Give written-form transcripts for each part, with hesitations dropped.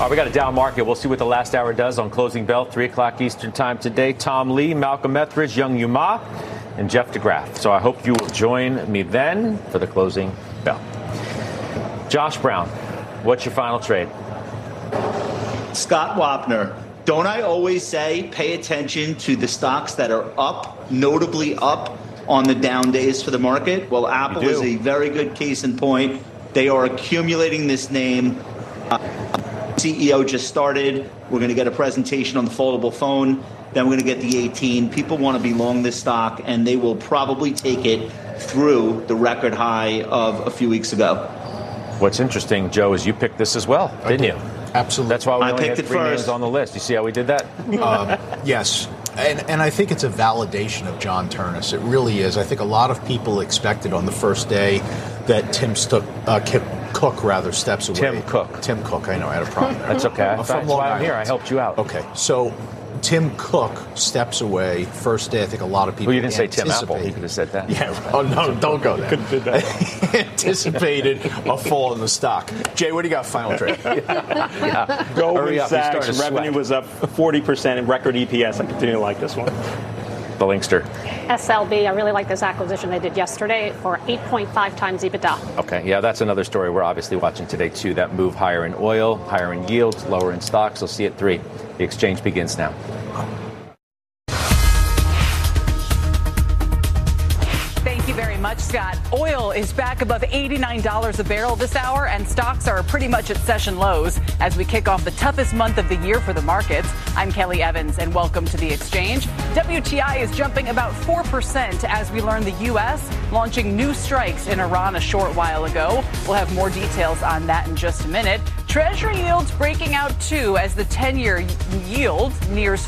All right, we got a down market. We'll see what the last hour does on closing bell, 3 o'clock Eastern time today. Tom Lee, Malcolm Etheridge, Young Ma, and Jeff DeGraff. So I hope you will join me then for the closing bell. Josh Brown, what's your final trade? Scott Wapner. Don't I always say pay attention to the stocks that are up, notably up on the down days for the market? Well, Apple is a very good case in point. They are accumulating this name. CEO just started. We're going to get a presentation on the foldable phone. Then we're going to get the 18. People want to be long this stock, and they will probably take it through the record high of a few weeks ago. What's interesting, Joe, is you picked this as well, didn't you? Absolutely. That's why we only had 3 names on the list. You see how we did that? Yes. And I think it's a validation of John Ternus. It really is. I think a lot of people expected on the first day that Tim Cook steps away. Tim Cook. I know. I had a problem there. That's okay. That's why I'm here. I helped you out. Okay. So Tim Cook steps away first day. I think a lot of people. Well, you didn't say Tim Apple. You could have said that. Yeah. Oh no! Don't go there. Couldn't do that. Anticipated a fall in the stock. Jay, what do you got? Final trade. Goldman Sachs revenue was up 40% and record EPS. I continue to like this one. The Linkster. SLB, I really like this acquisition they did yesterday for 8.5 times EBITDA. Okay, yeah, that's another story we're obviously watching today, too. That move higher in oil, higher in yields, lower in stocks. We'll see at 3. The exchange begins now. Thank you very much, Scott. Oil is back above $89 a barrel this hour, and stocks are pretty much at session lows as we kick off the toughest month of the year for the markets. I'm Kelly Evans, and welcome to the exchange. WTI is jumping about 4% as we learn the U.S. launching new strikes in Iran a short while ago. We'll have more details on that in just a minute. Treasury yields breaking out, too, as the 10-year yield nears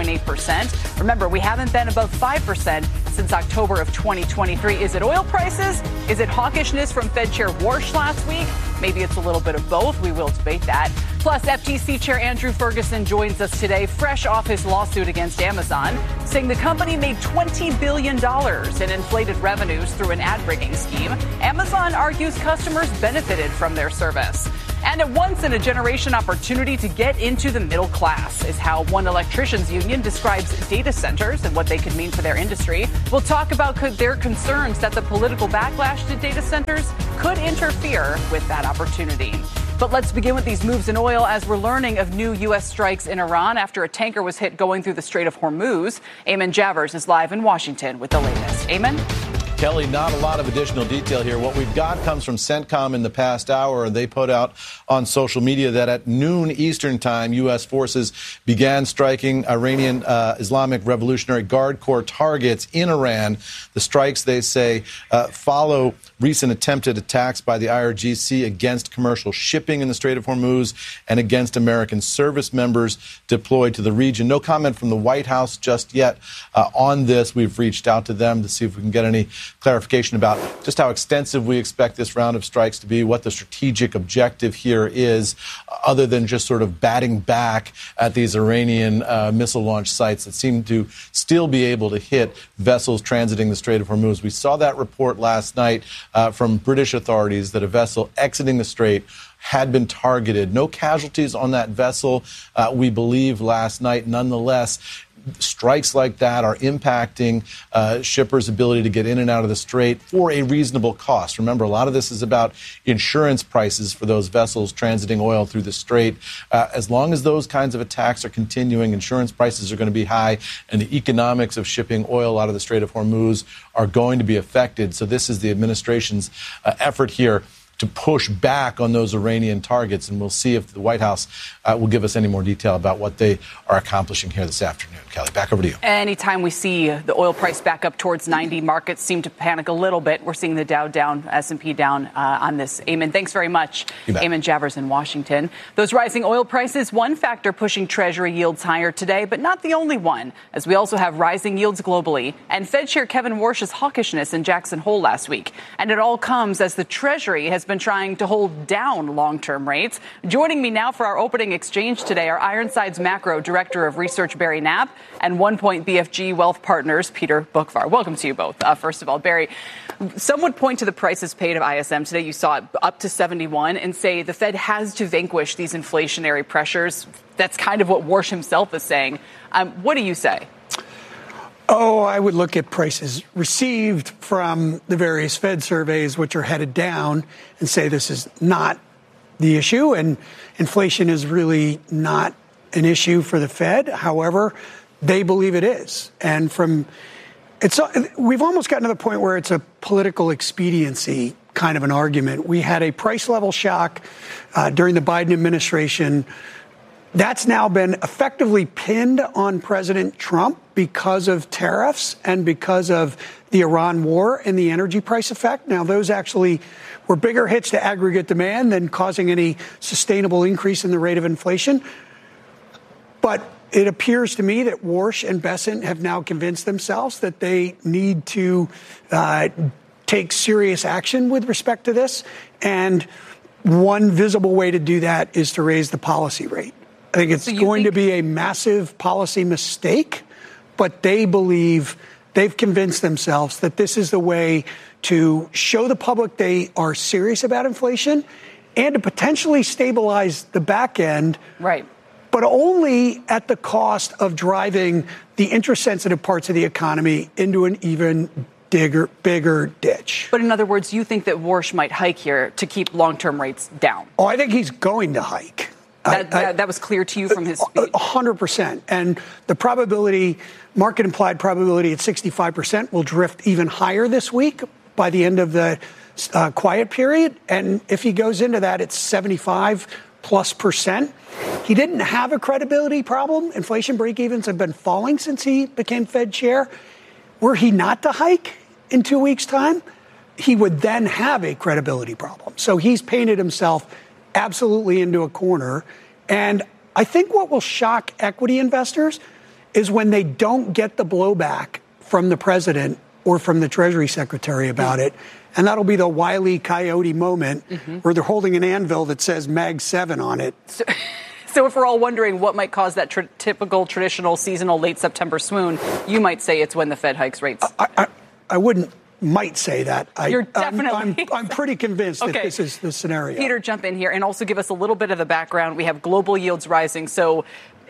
4.8%. Remember, we haven't been above 5% since October of 2023. Is it oil prices? Is it hawkishness from Fed Chair Warsh last week? Maybe it's a little bit of both. We will debate that. Plus, FTC Chair Andrew Ferguson joins us today, fresh off his lawsuit against Amazon, saying the company made $20 billion in inflated revenues through an ad-breaking scheme. Amazon argues customers benefited from their service. And a once-in-a-generation opportunity to get into the middle class is how one electricians union describes data centers and what they could mean for their industry. We'll talk about their concerns that the political backlash to data centers could interfere with that opportunity. But let's begin with these moves in oil as we're learning of new U.S. strikes in Iran after a tanker was hit going through the Strait of Hormuz. Eamon Javers is live in Washington with the latest. Eamon? Kelly, not a lot of additional detail here. What we've got comes from CENTCOM in the past hour. They put out on social media that at noon Eastern time, U.S. forces began striking Iranian Islamic Revolutionary Guard Corps targets in Iran. The strikes, they say, follow recent attempted attacks by the IRGC against commercial shipping in the Strait of Hormuz and against American service members deployed to the region. No comment from the White House just yet on this. We've reached out to them to see if we can get any clarification about just how extensive we expect this round of strikes to be, what the strategic objective here is, other than just sort of batting back at these Iranian missile launch sites that seem to still be able to hit vessels transiting the Strait of Hormuz. We saw that report last night from British authorities that a vessel exiting the strait had been targeted. No casualties on that vessel, we believe, last night. Nonetheless, strikes like that are impacting shippers' ability to get in and out of the strait for a reasonable cost. Remember, a lot of this is about insurance prices for those vessels transiting oil through the strait. As long as those kinds of attacks are continuing, insurance prices are going to be high, and the economics of shipping oil out of the Strait of Hormuz are going to be affected. So this is the administration's effort here to push back on those Iranian targets, and we'll see if the White House will give us any more detail about what they are accomplishing here this afternoon. Kelly, back over to you. Anytime we see the oil price back up towards 90, markets seem to panic a little bit. We're seeing the Dow down, S&P down on this. Eamon, thanks very much. Eamon Javers in Washington. Those rising oil prices, one factor pushing Treasury yields higher today, but not the only one, as we also have rising yields globally and Fed Chair Kevin Warsh's hawkishness in Jackson Hole last week. And it all comes as the Treasury has been been trying to hold down long-term rates. Joining me now for our opening exchange today are Ironside's macro director of research, Barry Knapp, and One Point BFG Wealth Partners, Peter Boockvar. Welcome to you both. First of all, Barry, some would point to the prices paid of ISM today. You saw it up to 71 and say the Fed has to vanquish these inflationary pressures. That's kind of what Warsh himself is saying. What do you say? Oh, I would look at prices received from the various Fed surveys, which are headed down, and say this is not the issue, and inflation is really not an issue for the Fed. However, they believe it is. And we've almost gotten to the point where it's a political expediency kind of an argument. We had a price level shock during the Biden administration. That's now been effectively pinned on President Trump because of tariffs and because of the Iran war and the energy price effect. Now, those actually were bigger hits to aggregate demand than causing any sustainable increase in the rate of inflation. But it appears to me that Warsh and Bessent have now convinced themselves that they need to take serious action with respect to this. And one visible way to do that is to raise the policy rate. I think it's going to be a massive policy mistake, but they believe they've convinced themselves that this is the way to show the public they are serious about inflation and to potentially stabilize the back end. Right. But only at the cost of driving the interest-sensitive parts of the economy into an even bigger ditch. But in other words, you think that Warsh might hike here to keep long-term rates down? Oh, I think he's going to hike. That was clear to you from his speech? 100%. And the probability, market implied probability at 65% will drift even higher this week by the end of the quiet period. And if he goes into that, it's 75+%. He didn't have a credibility problem. Inflation break-evens have been falling since he became Fed chair. Were he not to hike in 2 weeks' time, he would then have a credibility problem. So he's painted himself absolutely into a corner. And I think what will shock equity investors is when they don't get the blowback from the president or from the Treasury Secretary about it. And that'll be the Wile E. Coyote moment where they're holding an anvil that says Mag 7 on it. So if we're all wondering what might cause that typical traditional seasonal late September swoon, you might say it's when the Fed hikes rates. I wouldn't might say that. You're definitely. I'm pretty convinced that this is the scenario. Peter, jump in here and also give us a little bit of the background. We have global yields rising. So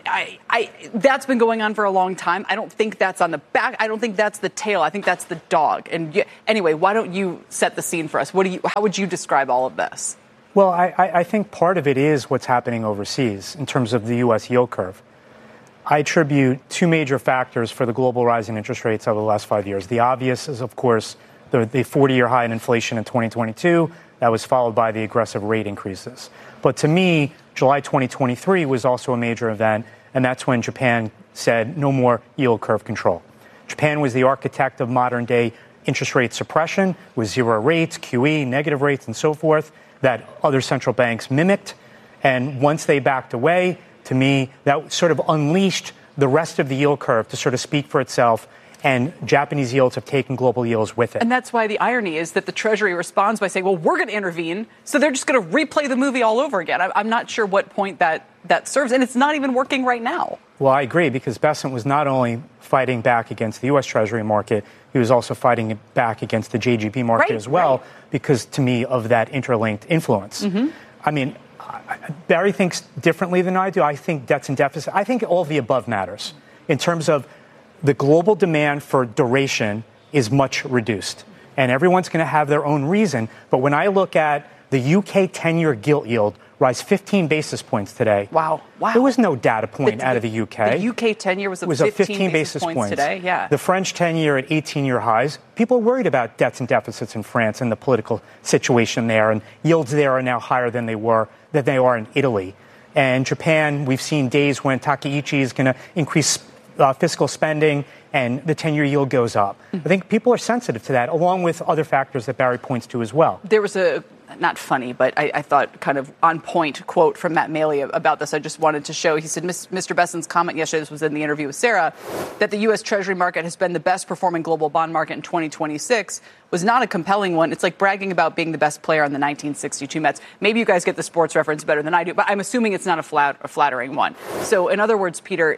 that's been going on for a long time. I don't think that's on the back. I don't think that's the tail. I think that's the dog. And anyway, why don't you set the scene for us? How would you describe all of this? Well, I think part of it is what's happening overseas in terms of the U.S. yield curve. I attribute two major factors for the global rise in interest rates over the last 5 years. The obvious is, of course, the 40-year high in inflation in 2022. That was followed by the aggressive rate increases. But to me, July 2023 was also a major event, and that's when Japan said no more yield curve control. Japan was the architect of modern-day interest rate suppression with zero rates, QE, negative rates, and so forth that other central banks mimicked. And once they backed away, to me, that sort of unleashed the rest of the yield curve to sort of speak for itself, and Japanese yields have taken global yields with it. And that's why the irony is that the Treasury responds by saying, well, we're going to intervene, so they're just going to replay the movie all over again. I'm not sure what point that serves, and it's not even working right now. Well, I agree, because Bessent was not only fighting back against the U.S. Treasury market, he was also fighting back against the JGB market as well, because, to me, of that interlinked influence. I mean, Barry thinks differently than I do. I think debts and deficits. I think all of the above matters in terms of the global demand for duration is much reduced. And everyone's going to have their own reason. But when I look at the UK 10-year gilt yield rise 15 basis points today. Wow. There was no data point out of the UK. The UK 10-year was up 15 basis points today. Yeah. The French 10-year at 18-year highs. People are worried about debts and deficits in France and the political situation there. And yields there are now higher than they are in Italy. And Japan, we've seen days when Takaichi is going to increase fiscal spending and the 10-year yield goes up. I think people are sensitive to that, along with other factors that Barry points to as well. There was a not funny, but I thought kind of on point quote from Matt Maley about this. I just wanted to show. He said, Mr. Besson's comment yesterday, this was in the interview with Sarah, that the U.S. Treasury market has been the best performing global bond market in 2026 was not a compelling one. It's like bragging about being the best player on the 1962 Mets. Maybe you guys get the sports reference better than I do, but I'm assuming it's not a flattering one. So in other words, Peter,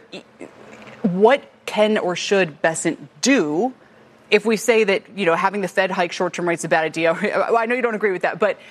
what can or should Besson do if we say that, having the Fed hike short-term rates is a bad idea? I know you don't agree with that, but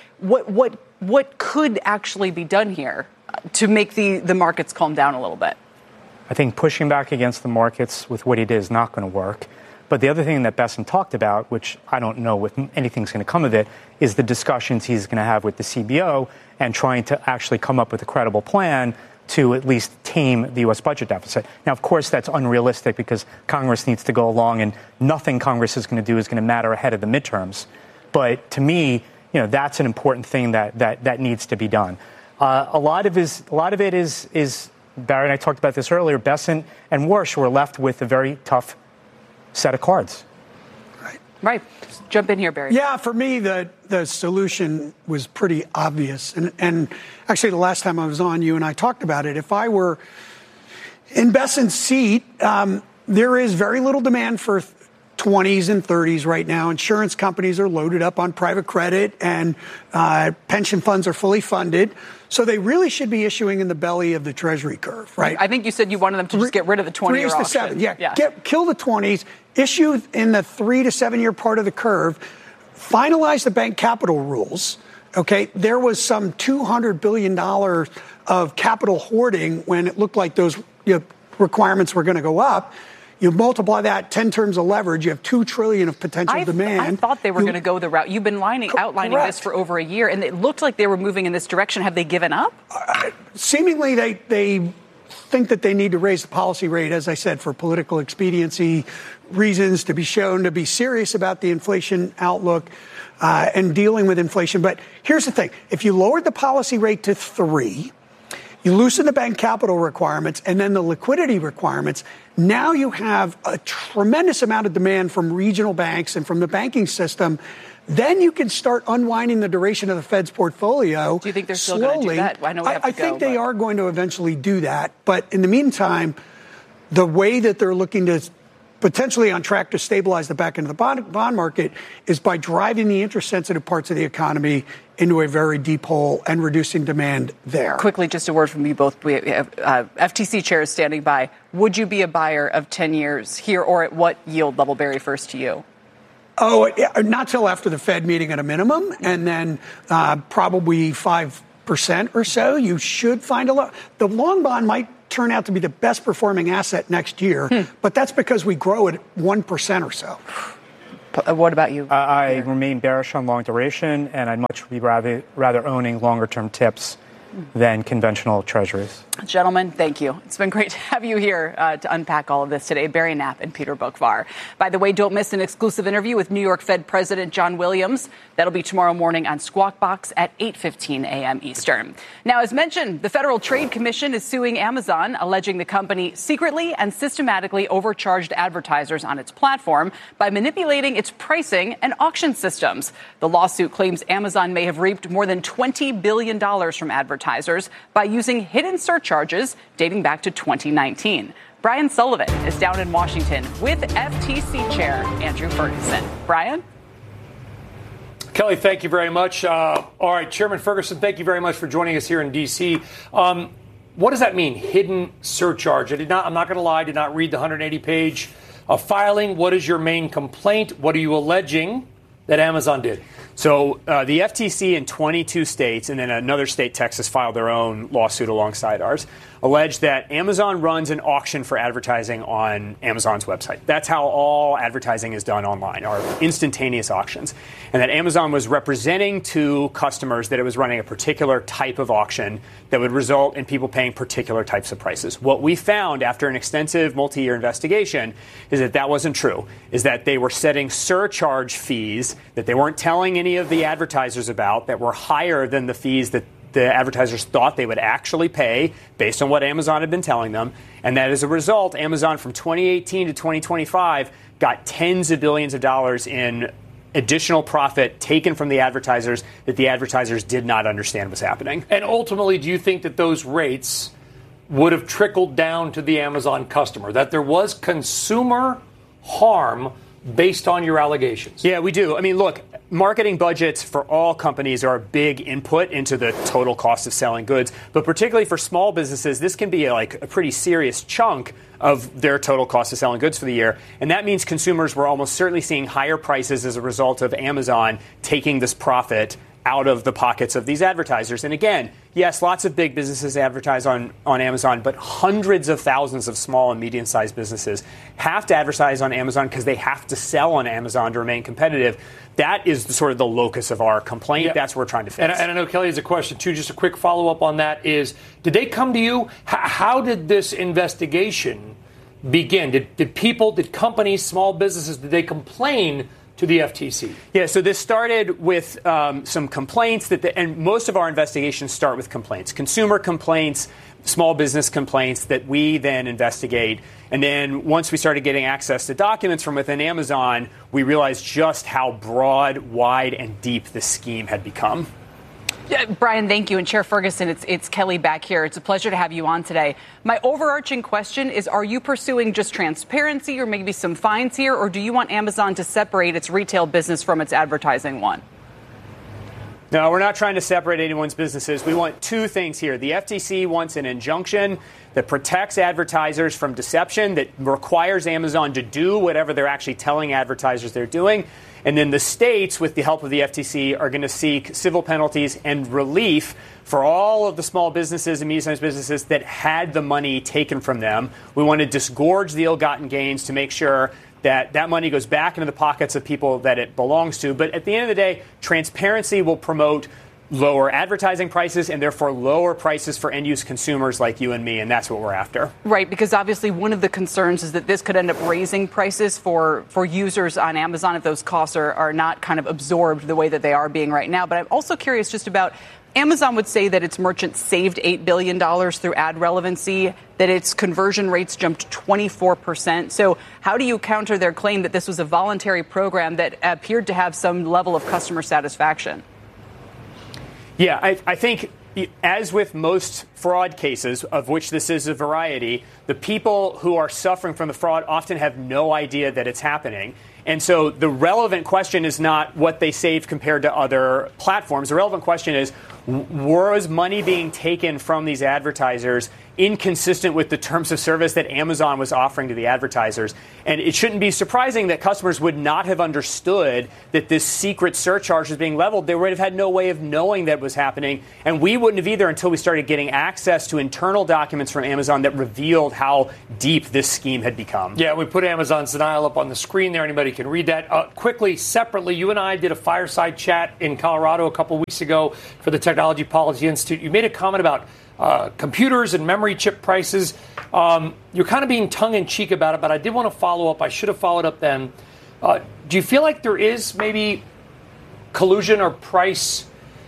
what could actually be done here to make the markets calm down a little bit? I think pushing back against the markets with what he did is not going to work. But the other thing that Besson talked about, which I don't know if anything's going to come of it, is the discussions he's going to have with the CBO and trying to actually come up with a credible plan to at least tame the U.S. budget deficit. Now, of course, that's unrealistic because Congress needs to go along and nothing Congress is going to do is going to matter ahead of the midterms. But to me, that's an important thing that needs to be done. A lot of it is Barry and I talked about this earlier. Besson and Warsh were left with a very tough set of cards. Right. Jump in here, Barry. Yeah, for me, the solution was pretty obvious. And actually, the last time I was on, you and I talked about it. If I were in Besson's seat, there is very little demand for 20s and 30s right now. Insurance companies are loaded up on private credit, and pension funds are fully funded. So they really should be issuing in the belly of the Treasury curve, right? I think you said you wanted them to just get rid of the 20-year option. 3 to 7, yeah. Kill the 20s, issue in the 3 to 7 year part of the curve, finalize the bank capital rules. Okay, there was some $200 billion of capital hoarding when it looked like those requirements were going to go up. You multiply that 10 terms of leverage, you have $2 trillion of potential demand. I thought they were going to go the route. You've been outlining this for over a year, and it looked like they were moving in this direction. Have they given up? Seemingly, they think that they need to raise the policy rate, as I said, for political expediency reasons, to be shown to be serious about the inflation outlook and dealing with inflation. But here's the thing. If you lowered the policy rate to 3, you loosen the bank capital requirements and then the liquidity requirements. Now you have a tremendous amount of demand from regional banks and from the banking system. Then you can start unwinding the duration of the Fed's portfolio. Do you think they're still slowly. going to do that? I know we have to I think they are going to eventually do that. But in the meantime, the way that they're looking to potentially on track to stabilize the back end of the bond market is by driving the interest-sensitive parts of the economy into a very deep hole and reducing demand there. Quickly, just a word from you both. We have FTC chairs standing by. Would you be a buyer of 10 years here, or at what yield level, Barry, first to you? Oh, not till after the Fed meeting at a minimum, and then probably 5% or so. You should find a lot. The long bond might turn out to be the best performing asset next year, but that's because we grow at 1% or so. What about you? I remain bearish on long duration, and I'd much be rather owning longer term tips than conventional treasuries. Gentlemen, thank you. It's been great to have you here to unpack all of this today. Barry Knapp and Peter Boockvar. By the way, don't miss an exclusive interview with New York Fed President John Williams. That'll be tomorrow morning on Squawk Box at 8:15 a.m. Eastern. Now, as mentioned, the Federal Trade Commission is suing Amazon, alleging the company secretly and systematically overcharged advertisers on its platform by manipulating its pricing and auction systems. The lawsuit claims Amazon may have reaped more than $20 billion from advertisers by using hidden surcharges dating back to 2019. Brian Sullivan is down in Washington with FTC Chair Andrew Ferguson. Brian? Kelly, thank you very much. All right, Chairman Ferguson, thank you very much for joining us here in D.C. What does that mean, hidden surcharge? I'm not going to lie, I did not read the 180-page filing. What is your main complaint? What are you alleging that Amazon did? So the FTC in 22 states, and then another state, Texas, filed their own lawsuit alongside ours, alleged that Amazon runs an auction for advertising on Amazon's website. That's how all advertising is done online, are instantaneous auctions. And that Amazon was representing to customers that it was running a particular type of auction that would result in people paying particular types of prices. What we found after an extensive multi-year investigation is that that wasn't true, is that they were setting surcharge fees that they weren't telling any of the advertisers about that were higher than the fees that the advertisers thought they would actually pay based on what Amazon had been telling them. And that as a result, Amazon from 2018 to 2025 got tens of billions of dollars in additional profit taken from the advertisers that the advertisers did not understand was happening. And ultimately, do you think that those rates would have trickled down to the Amazon customer, that there was consumer harm based on your allegations? Yeah, we do. I mean, look, marketing budgets for all companies are a big input into the total cost of selling goods. But particularly for small businesses, this can be like a pretty serious chunk of their total cost of selling goods for the year. And that means consumers were almost certainly seeing higher prices as a result of Amazon taking this profit out of the pockets of these advertisers. And again, yes, lots of big businesses advertise on Amazon, but hundreds of thousands of small and medium-sized businesses have to advertise on Amazon because they have to sell on Amazon to remain competitive. That is sort of the locus of our complaint. Yeah. That's what we're trying to fix. And I know Kelly has a question, too. Just a quick follow-up on that is, did they come to you? How did this investigation begin? Did people, did companies, small businesses, did they complain to the FTC? Yeah, so this started with some complaints and most of our investigations start with complaints, consumer complaints, small business complaints that we then investigate. And then once we started getting access to documents from within Amazon, we realized just how broad, wide, and deep this scheme had become. Brian, thank you. And Chair Ferguson, it's Kelly back here. It's a pleasure to have you on today. My overarching question is, are you pursuing just transparency or maybe some fines here, or do you want Amazon to separate its retail business from its advertising one? No, we're not trying to separate anyone's businesses. We want two things here. The FTC wants an injunction that protects advertisers from deception, that requires Amazon to do whatever they're actually telling advertisers they're doing. And then the states, with the help of the FTC, are going to seek civil penalties and relief for all of the small businesses and medium-sized businesses that had the money taken from them. We want to disgorge the ill-gotten gains to make sure that that money goes back into the pockets of people that it belongs to. But at the end of the day, transparency will promote lower advertising prices and therefore lower prices for end-use consumers like you and me, and that's what we're after. Right, because obviously one of the concerns is that this could end up raising prices for users on Amazon if those costs are not kind of absorbed the way that they are being right now. But I'm also curious just about, Amazon would say that its merchants saved $8 billion through ad relevancy, that its conversion rates jumped 24%. So how do you counter their claim that this was a voluntary program that appeared to have some level of customer satisfaction? Yeah, I think, as with most fraud cases, of which this is a variety, the people who are suffering from the fraud often have no idea that it's happening. And so the relevant question is not what they saved compared to other platforms. The relevant question is, was money being taken from these advertisers inconsistent with the terms of service that Amazon was offering to the advertisers? And it shouldn't be surprising that customers would not have understood that this secret surcharge was being leveled. They would have had no way of knowing that was happening. And we wouldn't have either until we started getting access to internal documents from Amazon that revealed how deep this scheme had become. Yeah, we put Amazon's denial up on the screen there. Anybody can read that. Quickly, separately, you and I did a fireside chat in Colorado a couple weeks ago for the Technology Policy Institute. You made a comment about computers and memory chip prices. You're kind of being tongue-in-cheek about it, but I did want to follow up. I should have followed up then. Do you feel like there is maybe collusion or price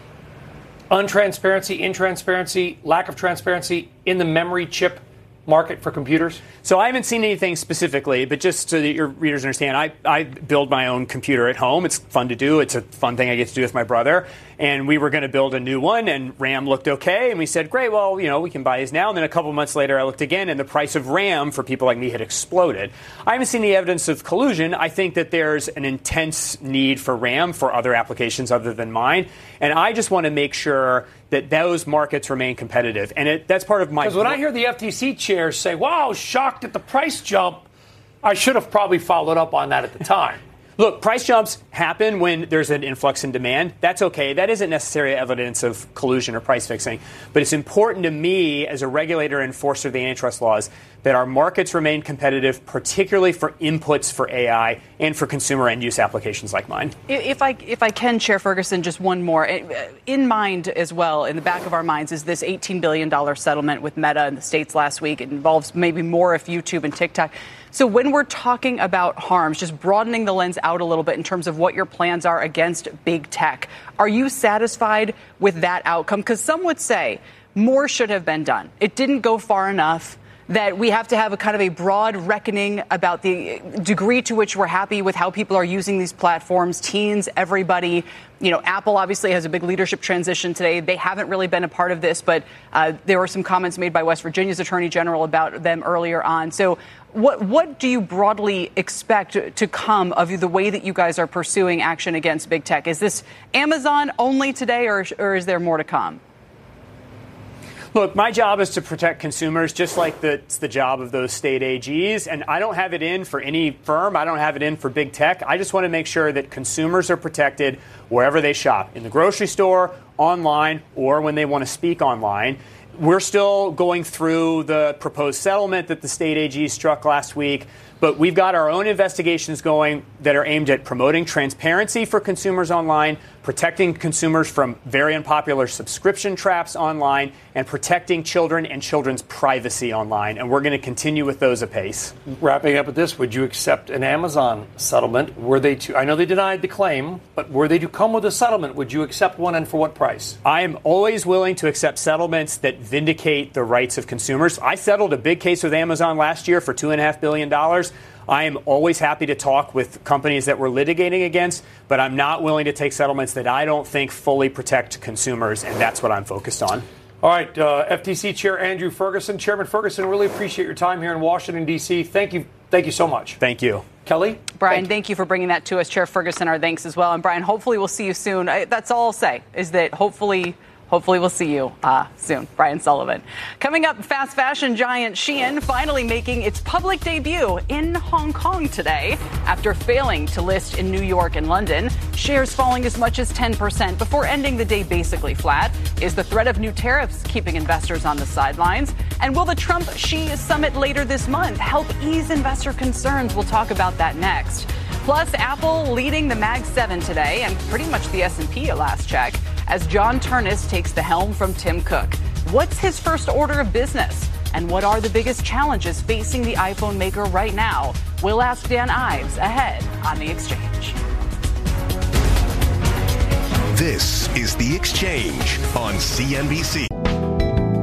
untransparency, intransparency, lack of transparency in the memory chip market for computers? So I haven't seen anything specifically, but just so that your readers understand, I build my own computer at home. It's fun to do. It's a fun thing I get to do with my brother. And we were going to build a new one, and RAM looked okay. And we said, great, well, we can buy these now. And then a couple months later, I looked again, and the price of RAM for people like me had exploded. I haven't seen any evidence of collusion. I think that there's an intense need for RAM for other applications other than mine. And I just want to make sure that those markets remain competitive. And that's part of my... Because when I hear the FTC chair say, wow, shocked at the price jump, I should have probably followed up on that at the time. Look, price jumps happen when there's an influx in demand. That's okay. That isn't necessarily evidence of collusion or price fixing. But it's important to me as a regulator and enforcer of the antitrust laws that our markets remain competitive, particularly for inputs for AI and for consumer end-use applications like mine. If I can, Chair Ferguson, just one more. In mind as well, in the back of our minds, is this $18 billion settlement with Meta in the States last week. It involves maybe more if YouTube and TikTok. So when we're talking about harms, just broadening the lens out a little bit in terms of what your plans are against big tech, are you satisfied with that outcome? Because some would say more should have been done. It didn't go far enough. that we have to have a kind of a broad reckoning about the degree to which we're happy with how people are using these platforms, teens, everybody. Apple obviously has a big leadership transition today. They haven't really been a part of this, but there were some comments made by West Virginia's Attorney General about them earlier on. So what do you broadly expect to come of the way that you guys are pursuing action against big tech? Is this Amazon only today, or is there more to come? Look, my job is to protect consumers, just like it's the job of those state AGs. And I don't have it in for any firm. I don't have it in for big tech. I just want to make sure that consumers are protected wherever they shop, in the grocery store, online, or when they want to speak online. We're still going through the proposed settlement that the state AG struck last week. But we've got our own investigations going that are aimed at promoting transparency for consumers online, protecting consumers from very unpopular subscription traps online, and protecting children and children's privacy online. And we're going to continue with those apace. Wrapping up with this, would you accept an Amazon settlement? I know they denied the claim, but were they to come with a settlement, would you accept one, and for what price? I am always willing to accept settlements that vindicate the rights of consumers. I settled a big case with Amazon last year for $2.5 billion. I am always happy to talk with companies that we're litigating against, but I'm not willing to take settlements that I don't think fully protect consumers, and that's what I'm focused on. All right, FTC Chair Andrew Ferguson. Chairman Ferguson, really appreciate your time here in Washington, D.C. Thank you so much. Thank you. Kelly? Brian, thank you for bringing that to us. Chair Ferguson, our thanks as well. And Brian, hopefully we'll see you soon. That's all I'll say, is that hopefully we'll see you soon. Brian Sullivan. Coming up, fast fashion giant Shein finally making its public debut in Hong Kong today after failing to list in New York and London. Shares falling as much as 10% before ending the day basically flat. Is the threat of new tariffs keeping investors on the sidelines? And will the Trump-Xi summit later this month help ease investor concerns? We'll talk about that next. Plus, Apple leading the Mag 7 today and pretty much the S&P at last check as John Ternus takes the helm from Tim Cook. What's his first order of business? And what are the biggest challenges facing the iPhone maker right now? We'll ask Dan Ives ahead on The Exchange. This is The Exchange on CNBC.